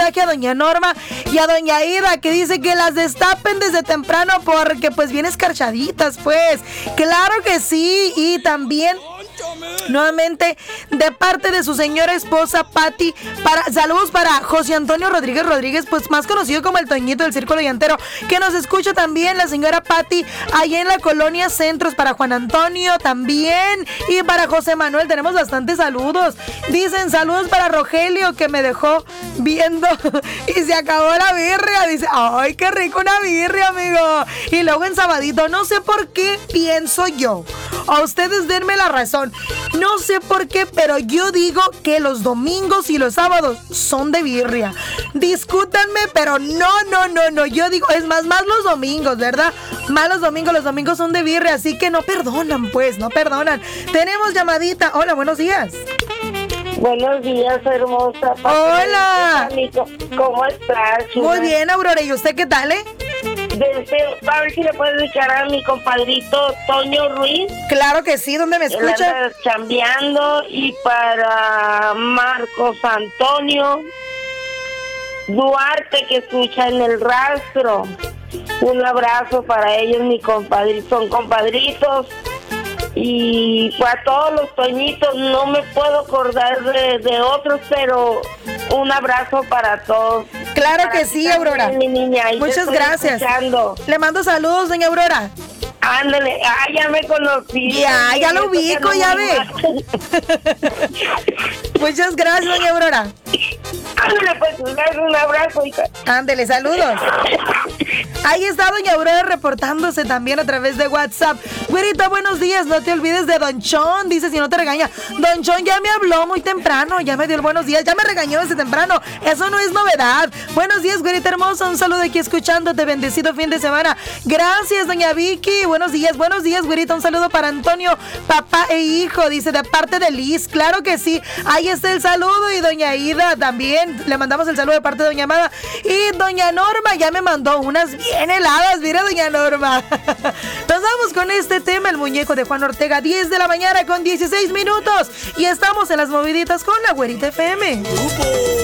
mensaje a doña Norma y a doña Ida, que dice que las destapen desde temprano porque pues bien escarchaditas, pues. Claro que sí. Y también nuevamente de parte de su señora esposa Patti, saludos para José Antonio Rodríguez, pues más conocido como el Toñito del Círculo Llantero, que nos escucha también la señora Patti allá en la colonia Centros, para Juan Antonio también y para José Manuel. Tenemos bastantes saludos. Dicen saludos para Rogelio, que me dejó viendo y se acabó la birria. Dice, ay, qué rico una birria, amigo. Y luego en sabadito, no sé por qué pienso yo, a ustedes denme la razón, no sé por qué, pero yo digo que los domingos y los sábados son de birria. Discútanme, pero no, yo digo, es más los domingos, ¿verdad? Más los domingos son de birria, así que no perdonan, pues, no perdonan. Tenemos llamadita. Hola, buenos días. Buenos días, hermosa. Hola. ¿Cómo estás? Muy bien, Aurora. ¿Y usted qué tal, A ver si le puedes dedicar a mi compadrito Toño Ruiz. Claro que sí, ¿dónde me escucha? Él anda chambeando. Y para Marcos Antonio Duarte, que escucha en el rastro. Un abrazo para ellos, son compadritos. Y para todos los Toñitos, no me puedo acordar de otros, pero un abrazo para todos. Claro para que sí, Aurora. Mi niña, muchas gracias. Escuchando. Le mando saludos, doña Aurora. Ándale, ya me conocí. Ya lo ubico, ya ve. Muchas gracias, doña Aurora. Ándale, pues, un abrazo, hija. Ándale, saludos. Ahí está doña Aurora reportándose también a través de WhatsApp. Güerita, buenos días, no te olvides de Don Chon, dice, si no te regaña. Don Chon ya me habló muy temprano, ya me dio el buenos días, ya me regañó desde temprano, eso no es novedad. Buenos días, güerita hermosa, un saludo aquí escuchándote, bendecido fin de semana. Gracias, doña Vicky, buenos días, güerita, un saludo para Antonio, papá e hijo, dice, de parte de Liz. Claro que sí, ahí está el saludo. Y doña Ida también, le mandamos el saludo de parte de doña Amada. Y doña Norma ya me mandó unas bien heladas, mira, doña Norma. Nos vamos con este tema, el muñeco de Juan Ortega, 10 de la mañana con 16 minutos. Y estamos en las moviditas con la Güerita FM.